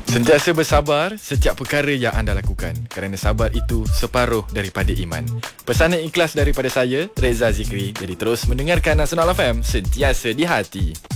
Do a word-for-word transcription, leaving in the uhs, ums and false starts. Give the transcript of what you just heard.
Sentiasa bersabar setiap perkara yang anda lakukan, kerana sabar itu separuh daripada iman. Pesanan ikhlas daripada saya, Reza Zikri. Jadi terus mendengarkan Nasional F M, sentiasa di hati.